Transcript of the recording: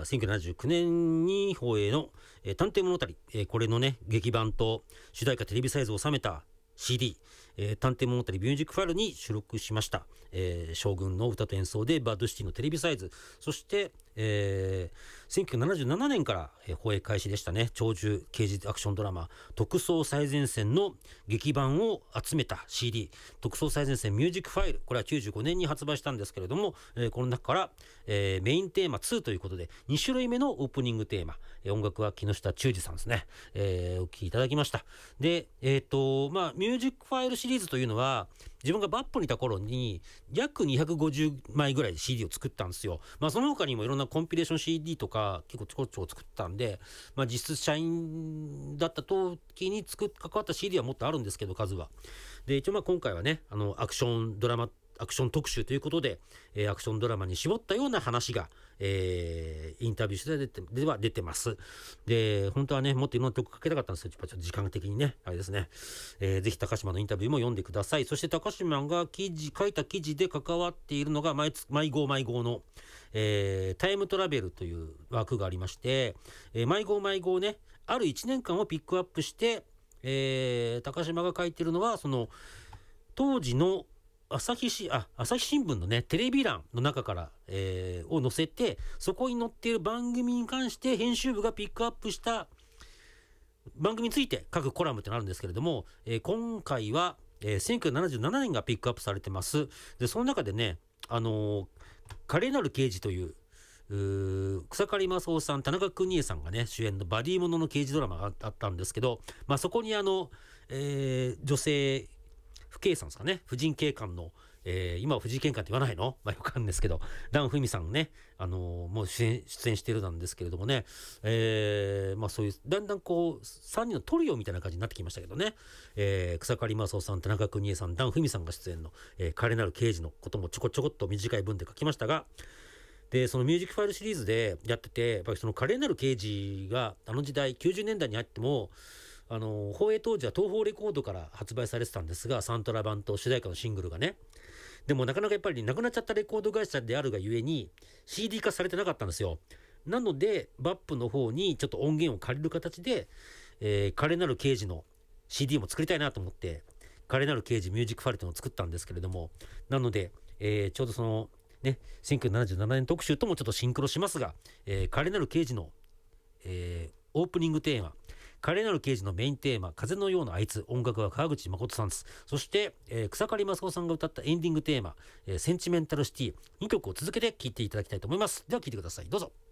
1979年に放映の、探偵物語、これのね劇版と主題歌テレビサイズを収めた CD、探偵物語ミュージックファイルに収録しました、将軍の歌と演奏でバッドシティのテレビサイズ、そして、1977年から、放映開始でしたね長寿刑事アクションドラマ特捜最前線の劇版を集めた CD 特捜最前線ミュージックファイル、これは95年に発売したんですけれども、この中から、メインテーマ2ということで2種類目のオープニングテーマ、音楽は木下忠二さんですね、お聴きいただきました。でミュージックファイルシリーズというのは自分がバッポにいた頃に約250枚ぐらいで CD を作ったんですよ。その他にもいろんなコンピレーション CD とか結構ちょこちょこ作ったんで、実質社員だった時に関わった CD はもっとあるんですけど数は。で一応今回はねアクション特集ということで、アクションドラマに絞ったような話が、インタビュー取材では出てます。で本当はねもっといろんな曲かけたかったんですけどちょっと時間的にねあれですね、ぜひ高島のインタビューも読んでください。そして高島が書いた記事で関わっているのが毎号の、タイムトラベルという枠がありまして、毎号ねある1年間をピックアップして、高島が書いてるのはその当時の朝日新聞のねテレビ欄の中から、を載せてそこに載っている番組に関して編集部がピックアップした番組について書くコラムってなるんですけれども、今回は、1977年がピックアップされてます。でその中でね華麗なる刑事という草刈正雄さん田中邦衛さんがね主演のバディものの刑事ドラマがあったんですけど、そこに女性婦警さんですかね婦人警官の、今は婦人警官って言わないのよくわかんないですけどダン・フミさんねもう出演してるなんですけれどもね、そういうだんだんこう3人のトリオみたいな感じになってきましたけどね、草刈正雄さん田中邦衛さんダン・フミさんが出演の、華麗なる刑事のこともちょこちょこっと短い文で書きましたが、でそのミュージックファイルシリーズでやっててやっぱりその華麗なる刑事が時代90年代に入っても放映当時は東宝レコードから発売されてたんですがサントラ版と主題歌のシングルがね、でもなかなかやっぱりなくなっちゃったレコード会社であるがゆえに CD 化されてなかったんですよ。なのでバップの方にちょっと音源を借りる形で、華麗なる刑事の CD も作りたいなと思って華麗なる刑事ミュージックファイルというのを作ったんですけれども、なので、ちょうどそのね1977年特集ともちょっとシンクロしますが、華麗なる刑事の、オープニングテーマ華麗なる刑事のメインテーマ風のようなあいつ、音楽は川口誠さんです。そして、草刈正雄さんが歌ったエンディングテーマ、センチメンタルシティ2曲を続けて聴いていただきたいと思います。では聴いてください、どうぞ。